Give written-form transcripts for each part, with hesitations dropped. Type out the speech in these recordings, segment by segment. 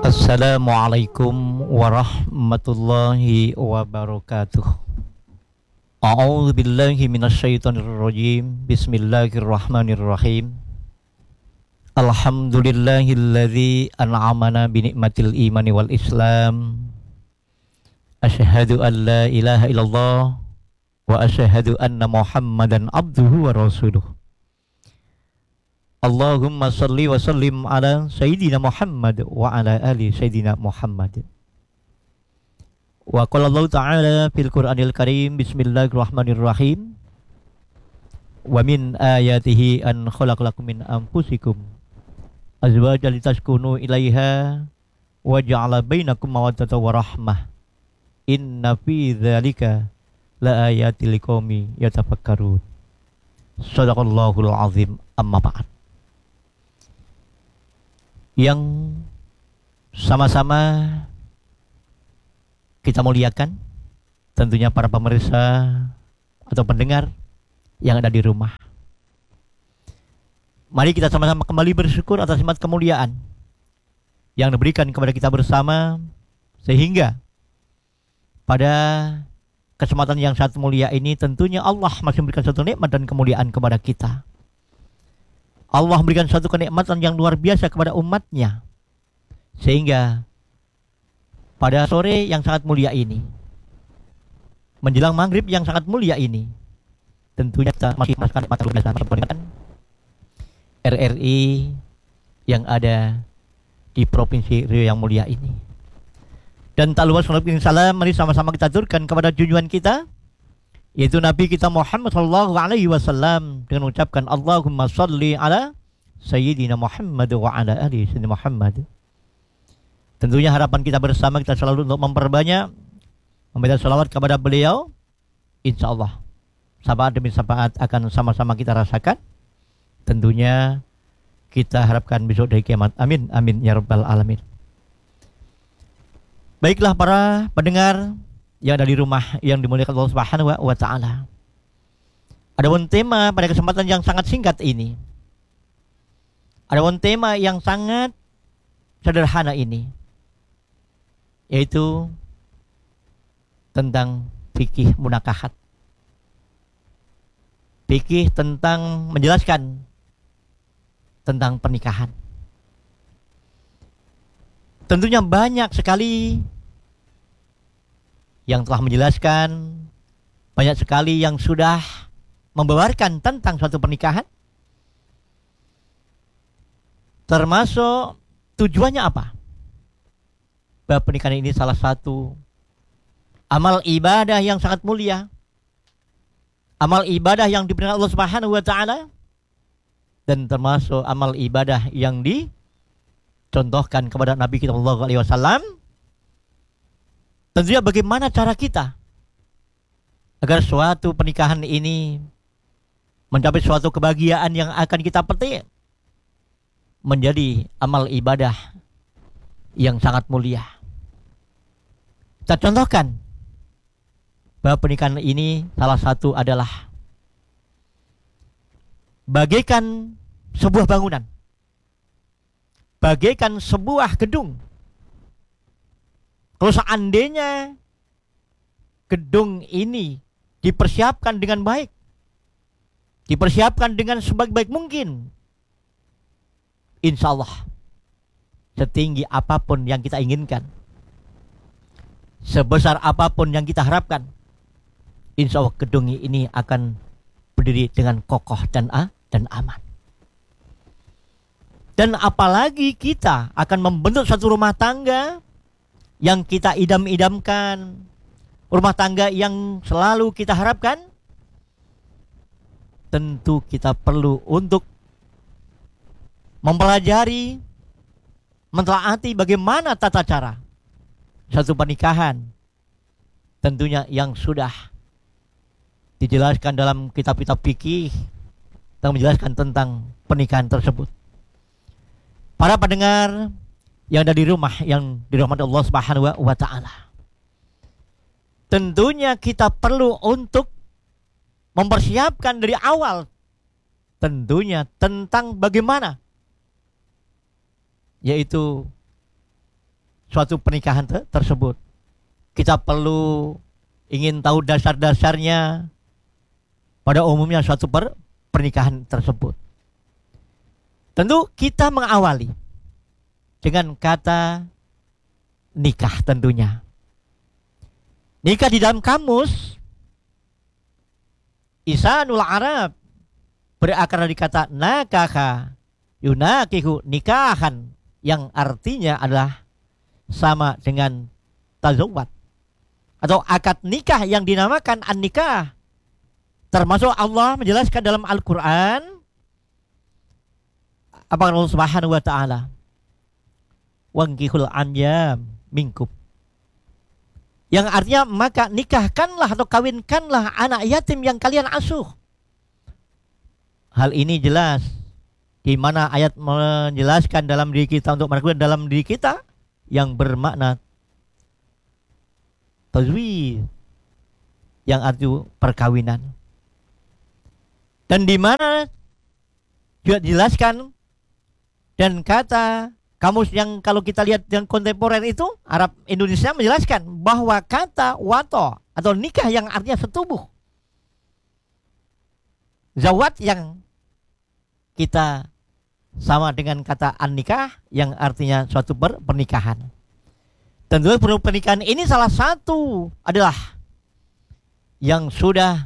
Assalamualaikum warahmatullahi wabarakatuh. A'udzu billahi minasyaitonir rajim. Bismillahirrahmanirrahim. Alhamdulillahilladzi an'amana bi ni'matil imani wal islam. Asyhadu an la ilaha illallah wa asyhadu anna Muhammadan abduhu wa rasuluh. Allahumma salli wa sallim ala Sayyidina Muhammad wa ala ali Sayyidina Muhammad. Wa qala Allah Ta'ala fil Qur'anil Karim, Bismillahirrahmanirrahim. Wa min ayatihi an khalaqalakum min anfusikum azwajan litaskunu ilaiha wa ja'ala bainakum mawaddatan wa rahmah. Inna fi dzalika la ayatil liqaumi yatafakkarun. Shadaqallahul azim. Amma ba'd. Yang sama-sama kita muliakan, tentunya para pemirsa atau pendengar yang ada di rumah. Mari kita sama-sama kembali bersyukur atas nikmat kemuliaan yang diberikan kepada kita bersama, sehingga pada kesempatan yang sangat mulia ini tentunya Allah masih memberikan satu nikmat dan kemuliaan kepada kita. Allah memberikan suatu kenikmatan yang luar biasa kepada umatnya, sehingga pada sore yang sangat mulia ini, menjelang maghrib yang sangat mulia ini, tentunya kita masih merasakan nikmat luar biasa RRI yang ada di Provinsi Riau yang mulia ini. Dan tak lupa salawat dan salam mari sama-sama kita aturkan kepada junjungan kita, yaitu Nabi kita Muhammad sallallahu alaihi wasallam, dengan mengucapkan Allahumma salli ala Sayyidina Muhammad wa ala ali Sayyidina Muhammad. Tentunya harapan kita bersama, kita selalu untuk memperbanyak membaca salawat kepada beliau. Insya Allah sahabat demi sahabat akan sama-sama kita rasakan. Tentunya kita harapkan besok dari kiamat. Amin, amin ya rabbal alamin. Baiklah para pendengar yang ada di rumah yang dimuliakan Allah Subhanahu wa Ta'ala. Adapun tema pada kesempatan yang sangat singkat ini, adapun tema yang sangat sederhana ini, yaitu tentang fikih munakahat. Fikih tentang menjelaskan tentang pernikahan. Tentunya banyak sekali yang telah menjelaskan, banyak sekali yang sudah membawarkan tentang suatu pernikahan, termasuk tujuannya apa. Bahwa pernikahan ini salah satu amal ibadah yang sangat mulia, amal ibadah yang diberikan Allah Subhanahu wa Ta'ala, dan termasuk amal ibadah yang dicontohkan kepada Nabi kita sallallahu alaihi wasallam. Tentunya bagaimana cara kita agar suatu pernikahan ini mencapai suatu kebahagiaan yang akan kita petik menjadi amal ibadah yang sangat mulia. Kita contohkan bahwa pernikahan ini salah satu adalah bagaikan sebuah bangunan, bagaikan sebuah gedung. Kalau seandainya gedung ini dipersiapkan dengan baik, dipersiapkan dengan sebaik-baik mungkin, insya Allah setinggi apapun yang kita inginkan, sebesar apapun yang kita harapkan, insya Allah gedung ini akan berdiri dengan kokoh dan aman. Dan apalagi kita akan membentuk satu rumah tangga yang kita idam-idamkan, rumah tangga yang selalu kita harapkan, tentu kita perlu untuk mempelajari, mentelaati bagaimana tata cara satu pernikahan, tentunya yang sudah dijelaskan dalam kitab-kitab fikih yang menjelaskan tentang pernikahan tersebut. Para pendengar yang ada di rumah yang dirahmati Allah Subhanahu wa Ta'ala, tentunya kita perlu untuk mempersiapkan dari awal, tentunya tentang bagaimana, yaitu suatu pernikahan tersebut. Kita perlu ingin tahu dasar-dasarnya pada umumnya suatu pernikahan tersebut. Tentu kita mengawali dengan kata nikah tentunya. Nikah di dalam kamus Lisanul Arab berakar dari kata nakaha yunakihu nikahan, yang artinya adalah sama dengan tazawwad atau akad nikah yang dinamakan an-nikah. Termasuk Allah menjelaskan dalam Al-Quran apa Allah Subhanahu wa ta'ala, wankihul anyam minkum, yang artinya maka nikahkanlah atau kawinkanlah anak yatim yang kalian asuh. Hal ini jelas di mana ayat menjelaskan dalam diri kita untuk melakukan dalam diri kita yang bermakna tazwij, yang arti perkawinan. Dan di mana juga dijelaskan dan kata kamus yang kalau kita lihat yang kontemporer itu Arab Indonesia menjelaskan bahwa kata wato atau nikah yang artinya setubuh, zawat yang kita sama dengan kata an-nikah yang artinya suatu pernikahan. Tentu pernikahan ini salah satu adalah yang sudah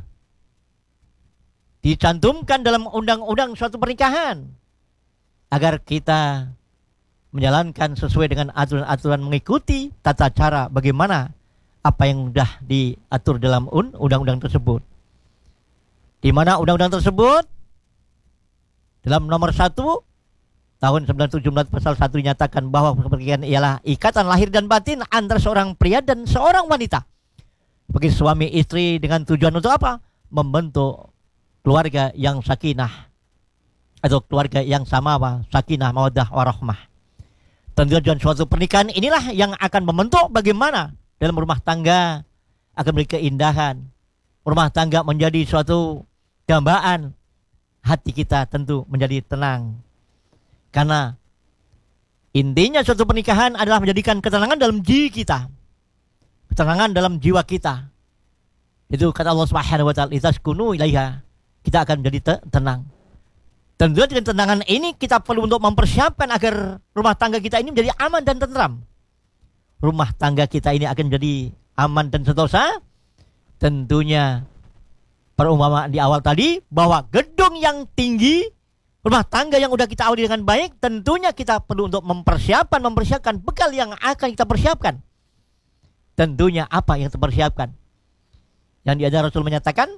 dicantumkan dalam undang-undang suatu pernikahan agar kita menjalankan sesuai dengan aturan-aturan, mengikuti tata cara bagaimana apa yang sudah diatur dalam undang-undang tersebut. Di mana undang-undang tersebut dalam nomor 1 tahun 1917 pasal 1 dinyatakan bahwa pernikahan ialah ikatan lahir dan batin antara seorang pria dan seorang wanita bagi suami istri dengan tujuan untuk apa? Membentuk keluarga yang sakinah atau keluarga yang samawa, sakinah, mawaddah, warahmah. Tentu tujuan suatu pernikahan inilah yang akan membentuk bagaimana dalam rumah tangga akan memberi keindahan. Rumah tangga menjadi suatu dambaan, hati kita tentu menjadi tenang. Karena intinya suatu pernikahan adalah menjadikan ketenangan dalam diri kita, ketenangan dalam jiwa kita. Itu kata Allah Subhanahu wa ta'ala, litaskunu ilaiha, kita akan menjadi tenang. Tentu dengan ketenangan ini kita perlu untuk mempersiapkan agar rumah tangga kita ini menjadi aman dan tentram. Rumah tangga kita ini akan menjadi aman dan sentosa. Tentunya perumpamaan di awal tadi bahwa gedung yang tinggi, rumah tangga yang sudah kita awali dengan baik, tentunya kita perlu untuk mempersiapkan bekal yang akan kita persiapkan. Tentunya apa yang dipersiapkan? Yang diajar Rasul menyatakan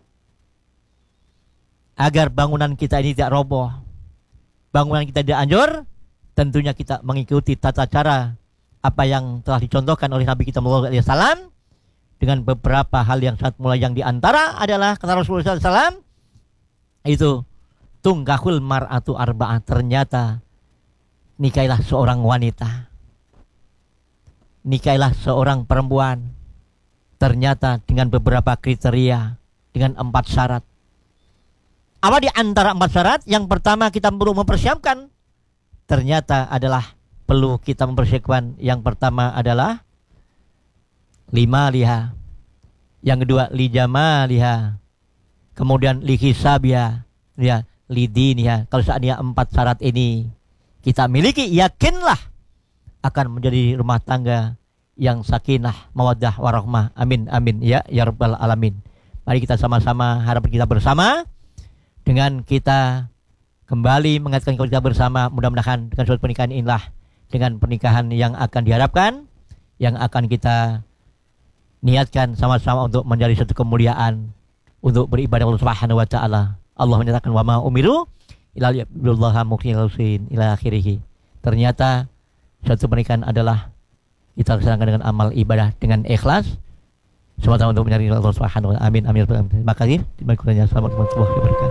agar bangunan kita ini tidak roboh, bangunan kita tidak hancur, tentunya kita mengikuti tata cara apa yang telah dicontohkan oleh Nabi kita Muhammad SAW dengan beberapa hal yang sangat mulai. Yang diantara adalah kata Rasulullah SAW itu tungkahul mar'atu arba'ah, ternyata nikailah seorang wanita, nikailah seorang perempuan ternyata dengan beberapa kriteria, dengan 4 syarat. Apa di antara 4 syarat? Yang pertama kita perlu mempersiapkan, ternyata adalah perlu kita mempersiapkan. Yang pertama adalah lima liha, yang kedua lijama liha, kemudian lihisabiha, ya lidiniha. Kalau seandainya 4 syarat ini kita miliki, yakinlah akan menjadi rumah tangga yang sakinah, mawaddah, warahmah. Amin amin ya rabbal alamin. Mari kita sama-sama, harapan kita bersama dengan kita kembali mengingatkan kita bersama, mudah-mudahan dengan suatu pernikahan inilah, dengan pernikahan yang akan diharapkan, yang akan kita niatkan sama-sama untuk menjadi satu kemuliaan untuk beribadah Allah Subhanahu wa ta'ala. Allah menyatakan wa ma umiru illa liya'budullaha mukhlishin ila akhirih. Ternyata suatu pernikahan adalah kita laksanakan dengan amal ibadah dengan ikhlas semata untuk mencari Allah Subhanahu wa ta'ala. Amin amin. Terima kasih. Terima kasih. Assalamualaikum warahmatullahi wabarakatuh.